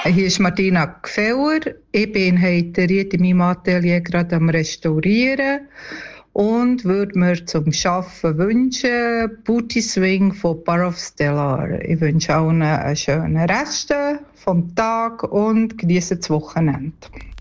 Hier ist Martina Gfeller. Ich bin heute in meinem Atelier gerade am Restaurieren und würde mir zum Arbeiten wünschen Booty Swing von Bar of Stellar. Ich wünsche allen einen schönen Rest vom Tag und genieße das Wochenende.